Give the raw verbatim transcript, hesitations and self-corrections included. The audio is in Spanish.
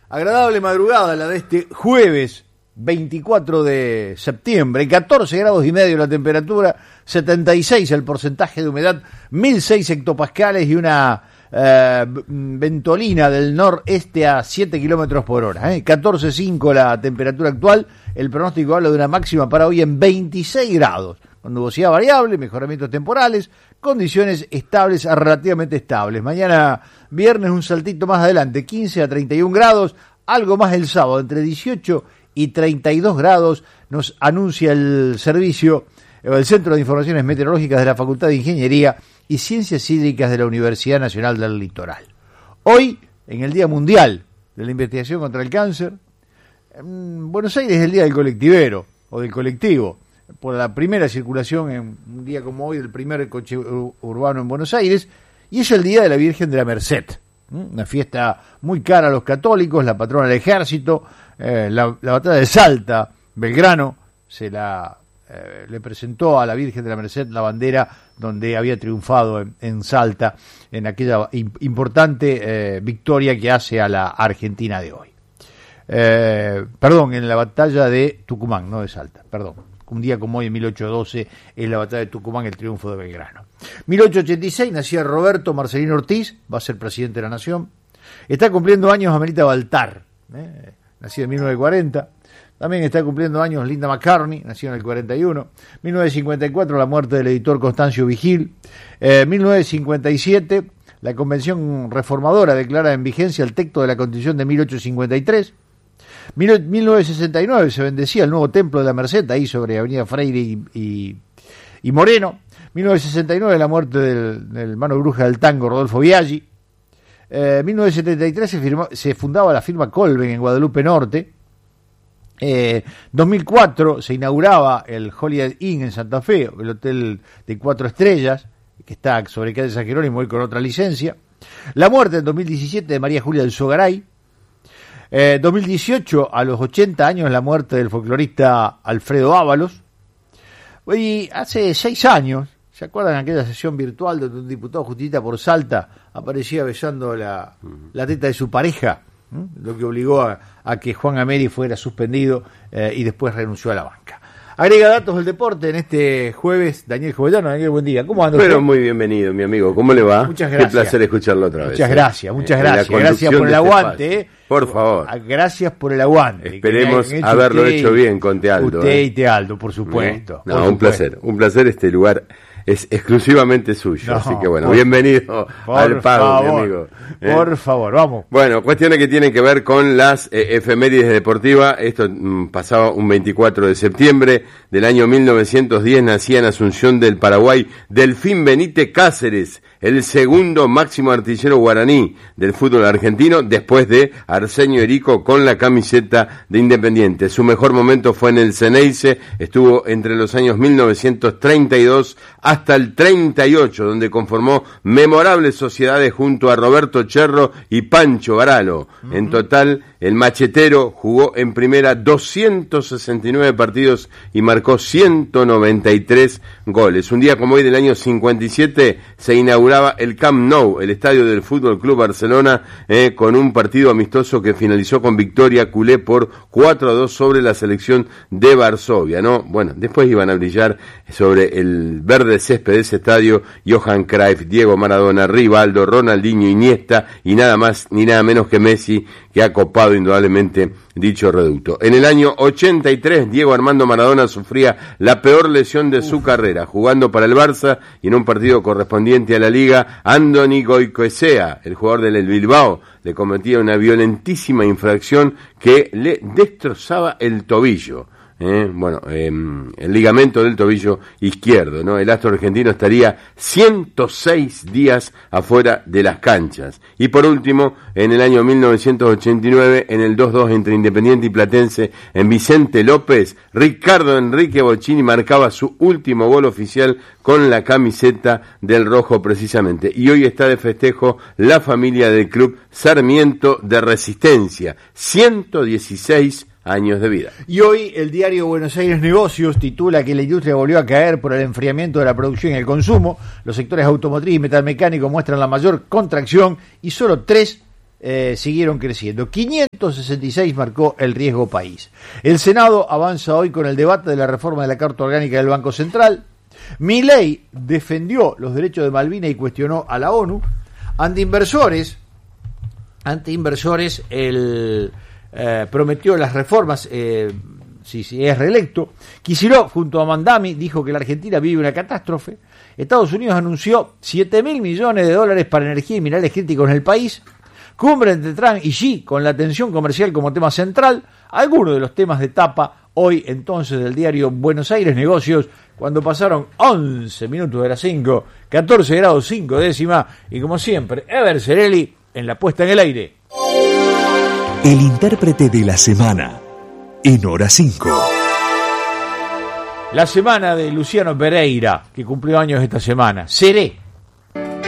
Agradable madrugada la de este jueves veinticuatro de septiembre, catorce grados y medio la temperatura, setenta y seis el porcentaje de humedad, mil seis hectopascales y una eh, ventolina del noreste a siete kilómetros por hora. ¿eh? catorce coma cinco la temperatura actual, el pronóstico habla de una máxima para hoy en veintiséis grados, con nubosidad variable, mejoramientos temporales, condiciones estables a relativamente estables. Mañana viernes un saltito más adelante, quince a treinta y un grados, algo más el sábado, entre dieciocho y treinta y dos grados, nos anuncia el servicio, el Centro de Informaciones Meteorológicas de la Facultad de Ingeniería y Ciencias Hídricas de la Universidad Nacional del Litoral. Hoy, en el Día Mundial de la Investigación contra el Cáncer, en Buenos Aires es el Día del Colectivero, o del colectivo, por la primera circulación en un día como hoy, del primer coche urbano en Buenos Aires, y es el Día de la Virgen de la Merced, una fiesta muy cara a los católicos, la patrona del ejército. eh, la, la batalla de Salta, Belgrano se la eh, le presentó a la Virgen de la Merced la bandera donde había triunfado en, en Salta, en aquella in, importante eh, victoria que hace a la Argentina de hoy. Eh, perdón, en la batalla de Tucumán, no de Salta, perdón. Un día como hoy, en mil ochocientos doce, en la batalla de Tucumán, el triunfo de Belgrano. mil ochocientos ochenta y seis, nacía Roberto Marcelino Ortiz, va a ser presidente de la Nación. Está cumpliendo años Amelita Baltar, ¿eh? nacida en mil novecientos cuarenta. También está cumpliendo años Linda McCartney, nacida en el cuarenta y uno. mil novecientos cincuenta y cuatro, la muerte del editor Constancio Vigil. Eh, mil novecientos cincuenta y siete, la Convención Reformadora declara en vigencia el texto de la Constitución de mil ochocientos cincuenta y tres. mil novecientos sesenta y nueve se bendecía el nuevo templo de la Merced, ahí sobre Avenida Freire y, y, y Moreno. mil novecientos sesenta y nueve la muerte del, del mano bruja del tango Rodolfo Biaggi. Eh, mil novecientos setenta y tres se, firmó, se fundaba la firma Colben en Guadalupe Norte. Eh, dos mil cuatro se inauguraba el Holiday Inn en Santa Fe, el hotel de cuatro estrellas, que está sobre calle San Jerónimo y con otra licencia. La muerte en dos mil diecisiete de María Julia del Sogaray. Eh, dos mil dieciocho, a los ochenta años, la muerte del folclorista Alfredo Ábalos. Y hace seis años, ¿se acuerdan de aquella sesión virtual donde un diputado justicialista por Salta aparecía besando la, la teta de su pareja? ¿Mm? Lo que obligó a, a que Juan Ameri fuera suspendido eh, y después renunció a la banca. Agrega datos del deporte en este jueves, Daniel Jovellano. Daniel, buen día. ¿Cómo anda usted? Pero muy bienvenido, mi amigo. ¿Cómo le va? Muchas gracias. Qué placer escucharlo otra vez. Muchas gracias, muchas eh, gracias. Gracias por el aguante. Este por favor. Gracias por el aguante. Esperemos hecho haberlo usted, hecho bien con Tealdo. Usted ¿eh? y Tealdo, por supuesto. No, por un supuesto. placer. Un placer este lugar. Es exclusivamente suyo, No, así que bueno, por, bienvenido por al pago, favor, mi amigo. ¿Eh? Por favor, vamos. Bueno, cuestiones que tienen que ver con las eh, efemérides deportivas. Esto mm, pasaba un veinticuatro de septiembre del año mil novecientos diez, nacía en Asunción del Paraguay Delfín Benítez Cáceres, el segundo máximo artillero guaraní del fútbol argentino, después de Arsenio Erico con la camiseta de Independiente. Su mejor momento fue en el Ceneice, estuvo entre los años mil novecientos treinta y dos hasta el treinta y ocho, donde conformó memorables sociedades junto a Roberto Cherro y Pancho Garalo. Uh-huh. En total, el machetero jugó en primera doscientos sesenta y nueve partidos y marcó ciento noventa y tres goles. Un día como hoy del año cincuenta y siete se inauguraba el Camp Nou, el estadio del Fútbol Club Barcelona, eh, con un partido amistoso que finalizó con victoria culé por cuatro a dos sobre la selección de Varsovia, ¿no? Bueno, después iban a brillar sobre el verde césped de ese estadio Johan Cruyff, Diego Maradona, Rivaldo, Ronaldinho, Iniesta y nada más ni nada menos que Messi, que ha copado indudablemente dicho reducto. En el año ochenta y tres, Diego Armando Maradona sufría la peor lesión de Uf. su carrera, jugando para el Barça y en un partido correspondiente a la Liga, Andoni Goicoechea, el jugador del Bilbao, le cometía una violentísima infracción que le destrozaba el tobillo. Eh, bueno, eh, el ligamento del tobillo izquierdo, ¿no? El astro argentino estaría ciento seis días afuera de las canchas. Y por último, en el año mil novecientos ochenta y nueve, en el dos dos entre Independiente y Platense, en Vicente López, Ricardo Enrique Bocchini marcaba su último gol oficial con la camiseta del rojo precisamente. Y hoy está de festejo la familia del club Sarmiento de Resistencia, ciento dieciséis años de vida. Y hoy el diario Buenos Aires Negocios titula que la industria volvió a caer por el enfriamiento de la producción y el consumo. Los sectores automotriz y metalmecánico muestran la mayor contracción y solo tres eh, siguieron creciendo. quinientos sesenta y seis marcó el riesgo país. El Senado avanza hoy con el debate de la reforma de la Carta Orgánica del Banco Central. Milei defendió los derechos de Malvinas y cuestionó a la ONU. Ante inversores, ante inversores, el eh, prometió las reformas, eh, si, si es reelecto. Kicillof, junto a Mandami, dijo que la Argentina vive una catástrofe. Estados Unidos anunció siete mil millones de dólares para energía y minerales críticos en el país. Cumbre entre Trump y Xi con la tensión comercial como tema central. Algunos de los temas de tapa hoy entonces del diario Buenos Aires Negocios, cuando pasaron once minutos de las cinco, catorce grados cinco décimas, y como siempre, Ever Cerelli en la puesta en el aire. El intérprete de la semana, en Hora cinco. La semana de Luciano Pereira, que cumplió años esta semana. Seré.